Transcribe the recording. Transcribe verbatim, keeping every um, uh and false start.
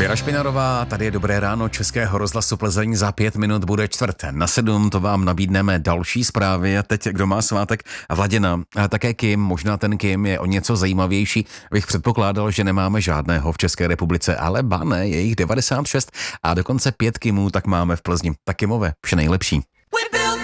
Věra Špinarová, tady je Dobré ráno Českého rozhlasu Plzeň, za pět minut bude čtvrt. Na sedm to vám nabídneme další zprávy a teď kdo má svátek Vladina. A také Kim, možná ten Kim je o něco zajímavější. Bych předpokládal, že nemáme žádného v České republice, ale ba ne, je jich devadesát šest a dokonce pět Kimů tak máme v Plzni. Tak Kimové, vše nejlepší.